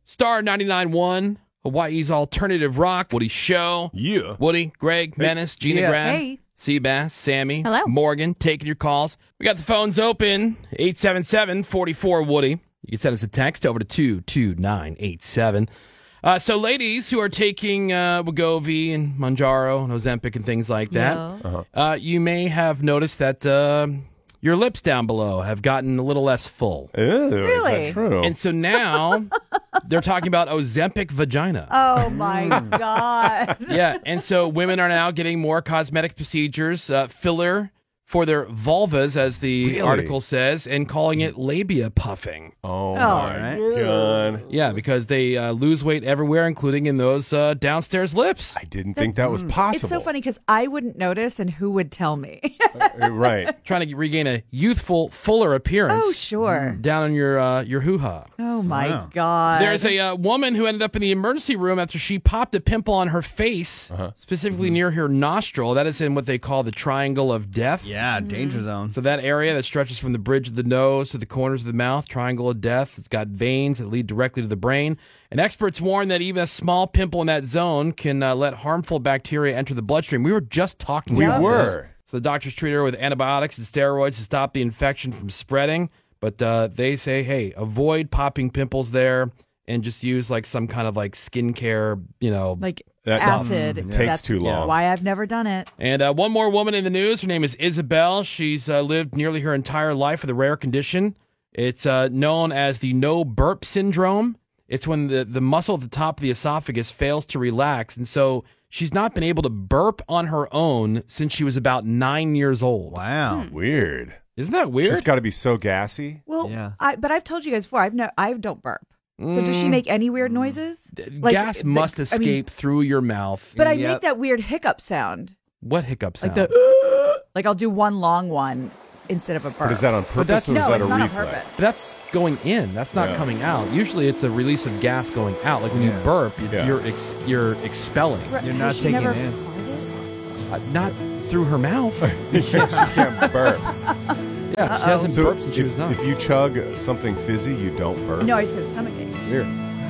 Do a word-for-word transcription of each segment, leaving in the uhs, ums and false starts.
Star ninety-nine point one, Hawaii's alternative rock. Woody Show. Yeah. Woody, Greg, Menace, Gina Yeah. Grad, Hey. Seabass, Sammy, Hello. Morgan, taking your calls. We got the phones open, eight seven seven, four four, Woody. You can send us a text over to two two nine eight seven. Uh, so ladies who are taking uh, Wegovy and Mounjaro and Ozempic and things like that, Yeah. Uh-huh. uh, you may have noticed that uh, your lips down below have gotten a little less full. Ew, Is Really? that true? And so now they're talking about Ozempic vagina. Oh, my God. Yeah, and so women are now getting more cosmetic procedures, uh, filler for their vulvas, as the Really? article says, and calling it labia puffing. oh, Oh, my right. God. Yeah, because they uh, lose weight everywhere, including in those uh, downstairs lips. I didn't think that was possible. It's so funny because I wouldn't notice, and who would tell me? Uh, right. Trying to regain a youthful, fuller appearance. Oh, sure. Down on your uh, your hoo-ha. Oh, my Wow. God. There's a uh, woman who ended up in the emergency room after she popped a pimple on her face, specifically near her nostril. That is in what they call the triangle of death. Yeah, danger zone. So that area that stretches from the bridge of the nose to the corners of the mouth, triangle of death, it's got veins that lead directly to the brain. And experts warn that even a small pimple in that zone can uh, let harmful bacteria enter the bloodstream. We were just talking We about were. this. So the doctors treat her with antibiotics and steroids to stop the infection from spreading. But uh, they say, hey, avoid popping pimples there and just use like some kind of like skincare, you know. like That acid. takes That's too long. Why I've never done it. And uh, one more woman in the news. Her name is Isabel. She's uh, lived nearly her entire life with a rare condition. It's uh, known as the no burp syndrome. It's when the, the muscle at the top of the esophagus fails to relax. And so she's not been able to burp on her own since she was about nine years old. Wow. Weird. Isn't that weird? She's got to be so gassy. Well, Yeah. I, but I've told you guys before, I've no, I don't burp. So does she make any weird noises? Like, Gas the- must I mean, escape through your mouth. but I Yep. make that weird hiccup sound. What hiccup sound? Like the, like I'll do one long one instead of a burp. But is that on purpose that's- or no, is that it's a not on reflex? purpose. But that's going in. That's not Yeah. coming out. Usually, it's a release of gas going out. Like when you Yeah. burp, you- Yeah. you're ex- you're expelling, Right, You're has not she taking never it in. farted? uh, not through her mouth. she can't burp. Yeah, she hasn't So burped since she if, was nine. if you chug something fizzy, you don't burp. No, I just got a stomach ache. Weird.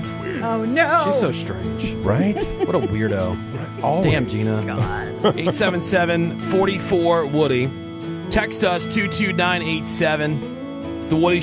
Oh no! She's so strange. Right? What a weirdo. Always. Damn, Gina. eight seven seven, four four, Woody. Text us two two nine eight seven. It's the Woody